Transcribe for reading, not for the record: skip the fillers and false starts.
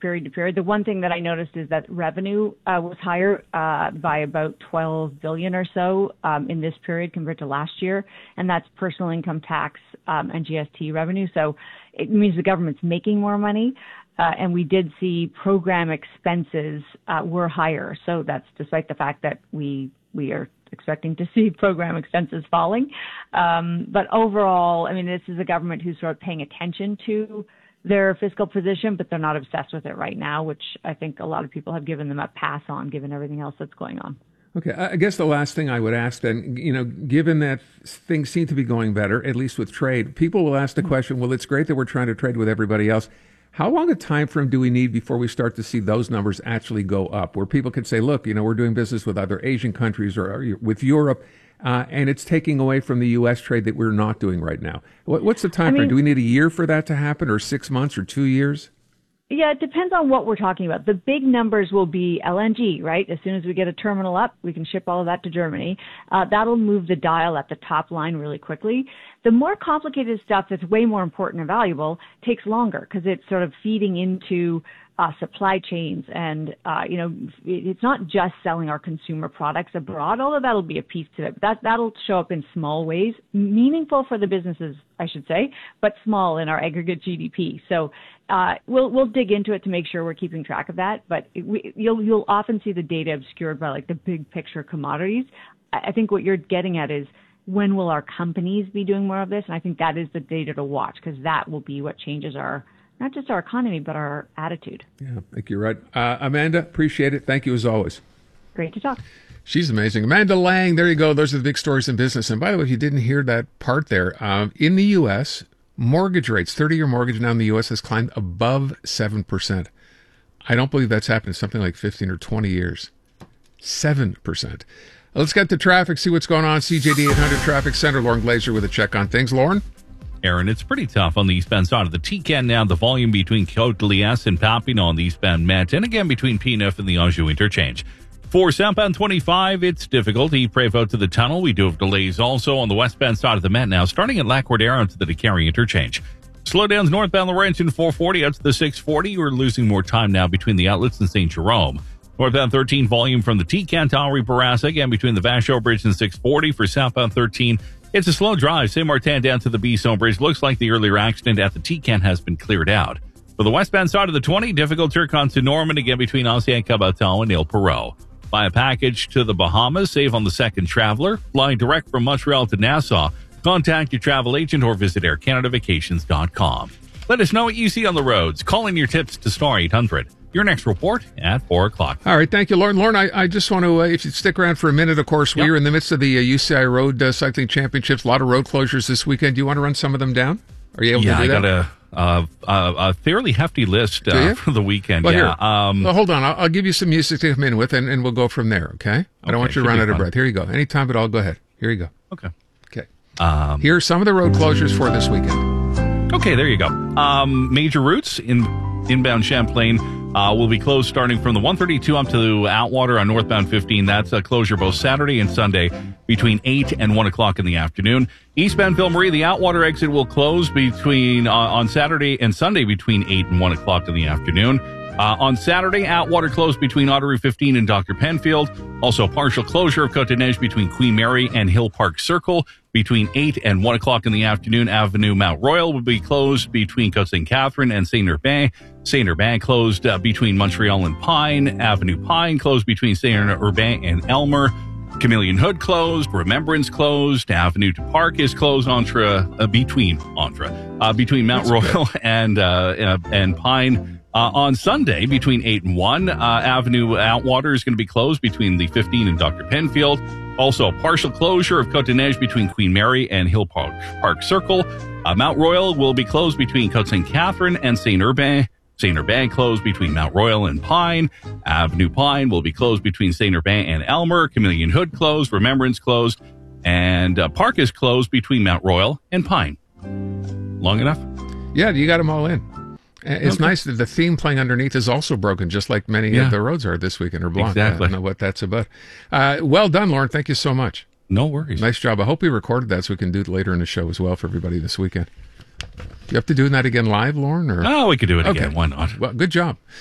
period to period. The one thing that I noticed is that revenue was higher by about $12 billion or so in this period compared to last year, and that's personal income tax and GST revenue. So it means the government's making more money. And we did see program expenses were higher. So that's despite the fact that we are expecting to see program expenses falling. But overall, I mean, this is a government who's sort of paying attention to their fiscal position, but they're not obsessed with it right now, which I think a lot of people have given them a pass on, given everything else that's going on. Okay, I guess the last thing I would ask then, given that things seem to be going better, at least with trade, people will ask the question, well, it's great that we're trying to trade with everybody else. How long a time frame do we need before we start to see those numbers actually go up, where people can say, look, we're doing business with other Asian countries or with Europe, and it's taking away from the U.S. trade that we're not doing right now? What's the time frame? Do we need a year for that to happen, or 6 months, or 2 years? Yeah, it depends on what we're talking about. The big numbers will be LNG, right? As soon as we get a terminal up, we can ship all of that to Germany. That'll move the dial at the top line really quickly. The more complicated stuff that's way more important and valuable takes longer because it's sort of feeding into supply chains. And, it's not just selling our consumer products abroad, although that'll be a piece to it. That'll show up in small ways, meaningful for the businesses, I should say, but small in our aggregate GDP. So we'll dig into it to make sure we're keeping track of that. But you'll often see the data obscured by like the big picture commodities. I think what you're getting at is, when will our companies be doing more of this? And I think that is the data to watch, because that will be what changes not just our economy, but our attitude. Yeah, I think you're right. Amanda, appreciate it. Thank you as always. Great to talk. She's amazing. Amanda Lang, there you go. Those are the big stories in business. And by the way, if you didn't hear that part there, in the U.S., mortgage rates, 30-year mortgage now in the U.S. has climbed above 7%. I don't believe that's happened in something like 15 or 20 years. 7%. Let's get to traffic, see what's going on. CJD 800 Traffic Center, Lauren Glazer with a check on things. Lauren? Aaron, it's pretty tough on the eastbound side of the TCAN now. The volume between Côte-de-Liesse and Papineau on the eastbound Met, and again between P9 and the Anjou interchange. For southbound 25, it's difficult. Yves-Prévost to the tunnel. We do have delays also on the westbound side of the Met now, starting at Lac-Cordero to the DeCarry interchange. Slowdowns northbound Laurentian 440 out to the 640. We're losing more time now between the outlets and St. Jerome. Northbound 13 volume from the TCAN to Henri Bourassa, again between the Vachon Bridge and 640. For southbound 13, it's a slow drive. Saint Martin down to the Bisson Bridge. Looks like the earlier accident at the TCAN has been cleared out. For the westbound side of the 20, difficult Turcon to Norman, again between Ancien Caboton and Ile Perrot. Buy a package to the Bahamas, save on the second traveler. Flying direct from Montreal to Nassau. Contact your travel agent or visit aircanadavacations.com. Let us know what you see on the roads. Call in your tips to Star 800. Your next report at 4 o'clock. All right. Thank you, Lauren. Lauren, I just want to, if you stick around for a minute, of course, we are in the midst of the UCI Road Cycling Championships. A lot of road closures this weekend. Do you want to run some of them down? Are you able to do that? Yeah, I got a fairly hefty list for the weekend. Well, yeah. Here. Well, hold on. I'll give you some music to come in with, and we'll go from there, okay? I don't want you to run out of breath. Here you go. Anytime at all, go ahead. Here you go. Okay. Here are some of the road closures for this weekend. Okay, there you go. Major routes inbound Champlain will be closed starting from the 132 up to Outwater on northbound 15. That's a closure both Saturday and Sunday between 8 and 1 o'clock in the afternoon. Eastbound Ville Marie, the Outwater exit will close between on Saturday and Sunday between 8 and 1 o'clock in the afternoon. On Saturday, Outwater closed between Ottery 15 and Dr. Penfield. Also, partial closure of Côte-des-Neiges between Queen Mary and Hill Park Circle between 8 and 1 o'clock in the afternoon. Avenue Mount Royal will be closed between Côte-Saint-Catherine and Saint-Urbain. Saint-Urbain closed between Montreal and Pine. Avenue Pine closed between Saint-Urbain and Elmer. Chameleon Hood closed. Remembrance closed. Avenue du Parc is closed between Mount Royal and Pine. On Sunday, between 8 and 1, Avenue Outwater is going to be closed between the 15 and Dr. Penfield. Also, partial closure of Côte-des-Neiges between Queen Mary and Hill Park Circle. Mount Royal will be closed between Côte-Saint-Catherine and Saint-Urbain. Saint-Urbain closed between Mount Royal and Pine. Avenue Pine will be closed between Saint-Urbain and Elmer. Chameleon Hood closed. Remembrance closed. And Park is closed between Mount Royal and Pine. Long enough? Yeah, you got them all in. It's nice that the theme playing underneath is also broken, just like many of the roads are this weekend, or Blanc. Exactly. I don't know what that's about. Well done, Lauren. Thank you so much. No worries. Nice job. I hope we recorded that so we can do it later in the show as well for everybody this weekend. Do you have to do that again live, Lauren? Or? Oh, we could do it again. Why not? Well, good job.